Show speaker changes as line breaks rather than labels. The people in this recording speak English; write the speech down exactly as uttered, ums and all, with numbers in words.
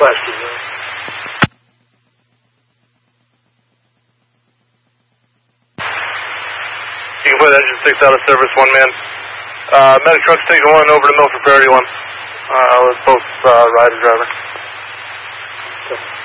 question.
You can put engine six out of service, one man. Uh, medic truck station one over to Milford Priority one. Uh, with both uh, rider and driver.
Okay.